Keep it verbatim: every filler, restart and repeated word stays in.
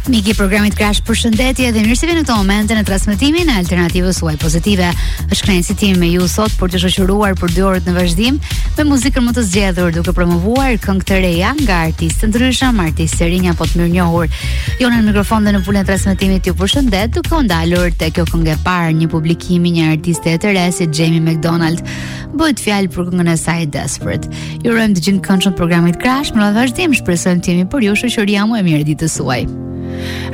Miki programit Crash, përshëndetje dhe mirë se vjen në këtë moment në transmetimin e Alternativës suaj pozitive. Është kënaqësi tim me ju sot për të shoqëruar për dy orë në vazhdim me muzikën më të zgjedhur, duke promovuar këngë të reja nga artistë të ndryshëm, artistë të rinj apo të mirënjohur. Jo në mikrofon dhe në pulën e transmetimit ju përshëndet, duke u ndalur te kjo këngë e parë, një publikimi një artiste të re si Jamie McDonald. Bëhet fjalë për këngën e saj Desperate. Ju urojmë të gjeni këngën e programit Crash, në vazhdim shpresojmë të jemi për ju shoqëria më e mirë ditës suaj.